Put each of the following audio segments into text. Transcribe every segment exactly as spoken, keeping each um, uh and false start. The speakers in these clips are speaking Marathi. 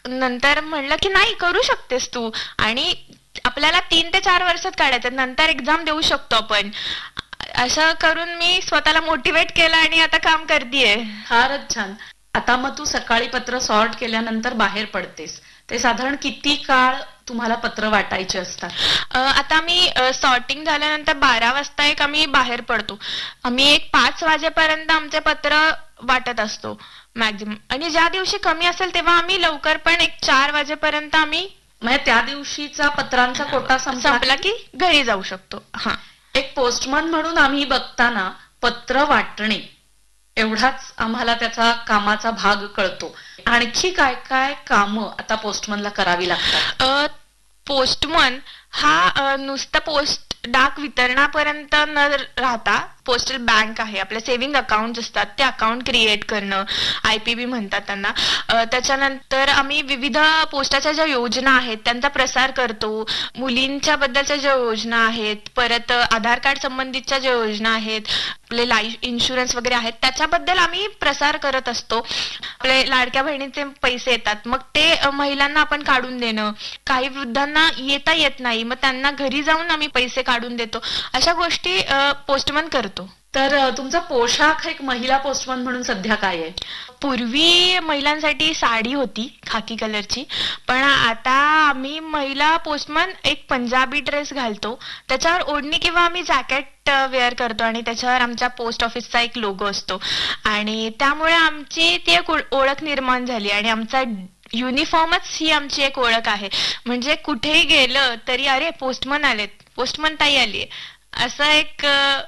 नंतर म्हणलं की नाही, करू शकतेस तू, आणि आपल्याला तीन ते चार वर्षात काढायचं, नंतर एक्झाम देऊ शकतो आपण. असं करून मी स्वतःला मोटिवेट केलं आणि आता काम करतेय. फारच छान. आता मग तू सकाळी पत्र सॉर्ट केल्यानंतर बाहेर पडतेस, ते साधारण किती काळ तुम्हाला पत्र वाटायचे असतात? आता मी सॉर्टिंग झाल्यानंतर बारा वाजता एक आम्ही बाहेर पडतो. आम्ही एक पाच वाजेपर्यंत आमचे पत्र वाटत असतो मॅक्झिमम, आणि ज्या दिवशी कमी असेल तेव्हा आम्ही लवकर पण एक चार वाजेपर्यंत आम्ही, म्हणजे त्या दिवशीचा पत्रांचा कोटा संपला की घरी जाऊ शकतो. हा, एक पोस्टमन म्हणून आम्ही बघताना पत्र वाटणे एवढाच आम्हाला त्याचा कामाचा भाग कळतो. आणखी काय काय कामं आता पोस्टमनला करावी लागतात? पोस्टमन हा नुसतं पोस्ट डाक वितरणापर्यंत न राहता, पोस्टल बँक आहे, आपले सेव्हिंग अकाउंट असतात ते अकाउंट क्रिएट करणं, आय पी बी म्हणतात त्यांना. त्याच्यानंतर आम्ही विविध पोस्टाच्या ज्या योजना आहेत त्यांचा प्रसार करतो. मुलींच्या बद्दलच्या ज्या योजना आहेत, परत आधार कार्ड संबंधितच्या ज्या योजना आहेत, आपले लाईफ इन्शुरन्स वगैरे आहेत, त्याच्याबद्दल आम्ही प्रसार करत असतो. आपले लाडक्या बहिणीचे पैसे येतात, मग ते महिलांना आपण काढून देणं, काही वृद्धांना येता येत नाही मग त्यांना घरी जाऊन आम्ही पैसे काढून देतो, अशा गोष्टी पोस्टमन करतो. तर तुमचा पोशाख एक महिला पोस्टमन म्हणून सध्या काय आहे? पूर्वी महिलांसाठी साडी होती खाकी कलरची, पण आता आम्ही महिला पोस्टमन एक पंजाबी ड्रेस घालतो, त्याच्यावर ओढणी किंवा आम्ही जॅकेट वेअर करतो आणि त्याच्यावर आमच्या पोस्ट ऑफिसचा एक लोगो असतो, आणि त्यामुळे आमची ती एक ओळख निर्माण झाली आणि आमचा युनिफॉर्मच ही आमची एक ओळख आहे. म्हणजे कुठेही गेलं तरी अरे पोस्टमन आलेत, पोस्टमन ताई आली, असं एक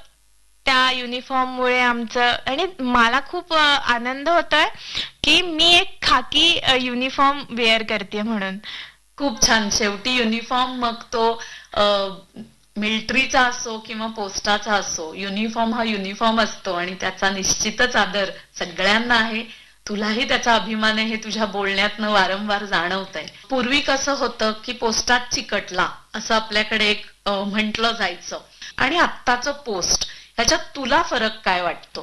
त्या युनिफॉर्म मुळे आमचं. आणि मला खूप आनंद होतोय की मी एक खाकी युनिफॉर्म वेअर करते म्हणून. खूप छान. शेवटी युनिफॉर्म मग तो मिलिटरीचा असो किंवा पोस्टाचा असो, युनिफॉर्म हा युनिफॉर्म असतो आणि त्याचा निश्चितच आदर सगळ्यांना आहे. तुलाही त्याचा अभिमान आहे हे तुझ्या बोलण्यातनं वारंवार जाणवत आहे. पूर्वी कसं होतं की पोस्टात चिकटला असं आपल्याकडे एक म्हटलं जायचं, आणि आत्ताचं पोस्ट, ह्याच्यात तुला फरक काय वाटतो?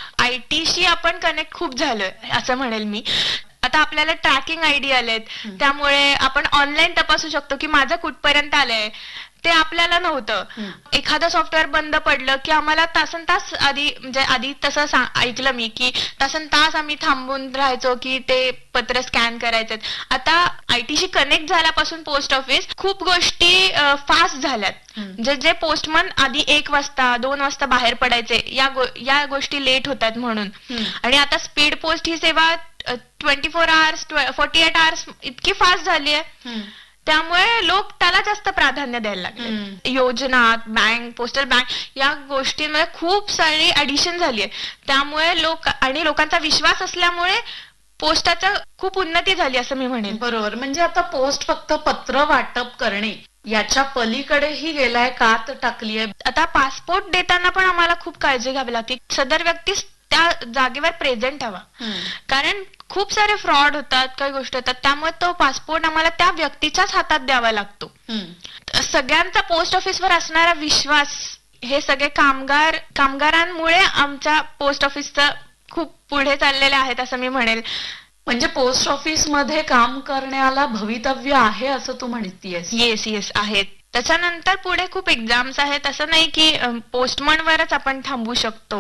आयटीशी आपण कनेक्ट खूप झालोय असं म्हणेल मी. आता आपल्याला ट्रॅकिंग आयडी आलेत, त्यामुळे आपण ऑनलाईन तपासू शकतो की माझं कुठपर्यंत आलंय. ते आपल्याला नव्हतं. एखादं सॉफ्टवेअर बंद पडलं की आम्हाला तासन तास आधी, म्हणजे आधी तसं ऐकलं मी की तासन तास आम्ही थांबून राहायचो की ते पत्र स्कॅन करायचे. आता आयटीशी कनेक्ट झाल्यापासून पोस्ट ऑफिस खूप गोष्टी फास्ट झाल्यात. जे जे पोस्टमन आधी एक वाजता दोन वाजता बाहेर पडायचे, या गो, या गोष्टी लेट होतात म्हणून. आणि आता स्पीड पोस्ट ही सेवा twenty four hours forty eight hours इतकी फास्ट झाली आहे, त्यामुळे लोक त्याला जास्त प्राधान्य द्यायला लागले. योजना, बँक, पोस्टल बँक या गोष्टींमध्ये खूप सारी ऍडिशन झाली आहे, त्यामुळे लोक आणि लोकांचा विश्वास असल्यामुळे पोस्टाचा खूप उन्नती झाली असं मी म्हणेन. बरोबर. म्हणजे आता पोस्ट फक्त पत्र वाटप करणे याच्या पलीकडेही गेलाय, कात टाकली आहे. आता पासपोर्ट देताना पण आम्हाला खूप काळजी घ्यावी लागते. सदर व्यक्ती त्या जागेवर प्रेझेंट हवा, कारण खूप सारे फ्रॉड होतात, काही गोष्टी होतात, त्यामुळे तो पासपोर्ट आम्हाला त्या व्यक्तीच्याच हातात द्यावा लागतो. सगळ्यांचा पोस्ट ऑफिसवर असणारा विश्वास, हे सगळे कामगार कामगारांमुळे आमच्या पोस्ट ऑफिसचं खूप पुढे चाललेले आहेत असं मी म्हणेल. म्हणजे पोस्ट ऑफिस मध्ये काम करण्याला भवितव्य आहे असं तू म्हणतीयस? येस येस आहेत. त्याच्यानंतर पुढे खूप एक्झाम्स आहेत. असं नाही की पोस्टमन वरच आपण थांबू शकतो.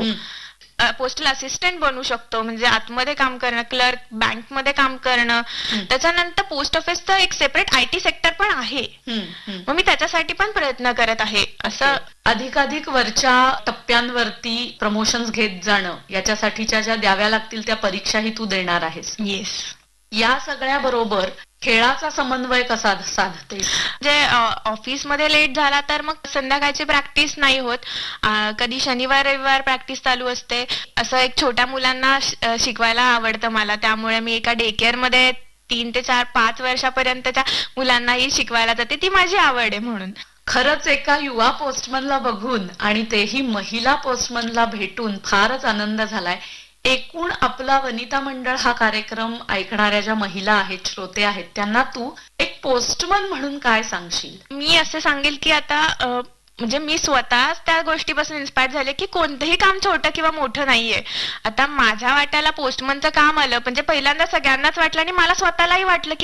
पोस्टल असिस्टंट बनू शकतो, म्हणजे आतमध्ये काम करणं, क्लर्क, बँकमध्ये काम करणं. त्याच्यानंतर पोस्ट ऑफिसचं एक सेपरेट आयटी सेक्टर पण आहे, मग मी त्याच्यासाठी पण प्रयत्न करत आहे. असं अधिकाधिक वरच्या टप्प्यांवरती प्रमोशन्स घेत जाणं, याच्यासाठीच्या ज्या द्याव्या लागतील त्या परीक्षाही तू देणार आहेस? येस. या सगळ्या बरोबर खेळाचा समन्वय कसा साधते? जे ऑफिसमध्ये लेट झाला तर मग संध्याकाळची प्रॅक्टिस नाही होत, कधी शनिवार रविवार प्रॅक्टिस चालू असते. असं एक छोट्या मुलांना शिकवायला आवडतं मला, त्यामुळे मी एका डे केअर मध्ये तीन ते चार पाच वर्षापर्यंतच्या मुलांनाही शिकवायला जाते. ती माझी आवड आहे म्हणून. खरंच एका युवा पोस्टमनला बघून आणि तेही महिला पोस्टमनला भेटून फारच आनंद झालाय. एकूण आपला वनिता मंडळ हा कार्यक्रम ऐकणाऱ्या ज्या महिला आहेत, श्रोते आहेत, त्यांना तू एक पोस्टमन म्हणून काय सांगशील? मी असं सांगेल की आता म्हणजे मी स्वतः त्या गोष्टीपासून इन्स्पायर झाले की कोणतंही काम छोटं किंवा मोठं नाहीये. आता माझ्या वाट्याला पोस्टमनचं काम आलं म्हणजे पहिल्यांदा सगळ्यांनाच वाटलं आणि मला स्वतःलाही वाटलं की